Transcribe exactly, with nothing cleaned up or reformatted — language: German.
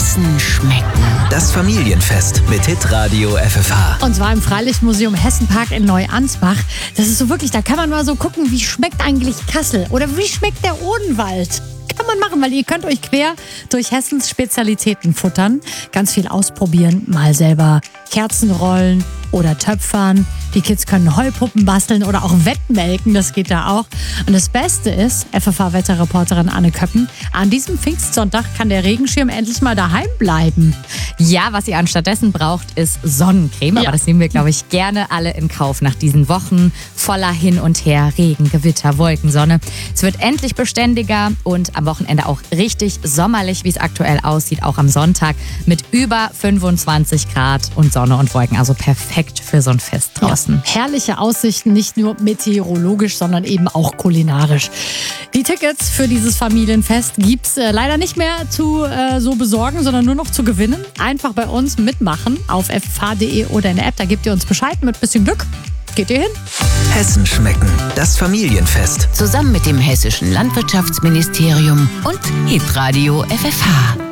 Hessen schmecken. Das Familienfest mit Hitradio F F H. Und zwar im Freilichtmuseum Hessenpark in Neuansbach. Das ist so wirklich, da kann man mal so gucken, wie schmeckt eigentlich Kassel oder wie schmeckt der Odenwald. Kann man machen, weil ihr könnt euch quer durch Hessens Spezialitäten futtern. Ganz viel ausprobieren, mal selber Kerzen rollen oder töpfern. Die Kids können Heupuppen basteln oder auch Wettmelken, das geht da auch. Und das Beste ist, F F H-Wetterreporterin Anne Köppen, an diesem Pfingstsonntag kann der Regenschirm endlich mal daheim bleiben. Ja, was ihr anstattdessen braucht, ist Sonnencreme. Ja. Aber das nehmen wir, glaube ich, gerne alle in Kauf nach diesen Wochen voller Hin und Her, Regen, Gewitter, Wolkensonne. Es wird endlich beständiger und am Wochenende auch richtig sommerlich, wie es aktuell aussieht, auch am Sonntag mit über fünfundzwanzig Grad und Sonne und Wolken. Also perfekt für so ein Fest draußen. Ja, herrliche Aussichten, nicht nur meteorologisch, sondern eben auch kulinarisch. Die Tickets für dieses Familienfest gibt's äh, leider nicht mehr zu äh, so besorgen, sondern nur noch zu gewinnen. Einfach bei uns mitmachen auf f f h punkt d e oder in der App, da gebt ihr uns Bescheid. Mit bisschen Glück geht ihr hin. Hessen schmecken. Das Familienfest. Zusammen mit dem Hessischen Landwirtschaftsministerium und Hitradio F F H.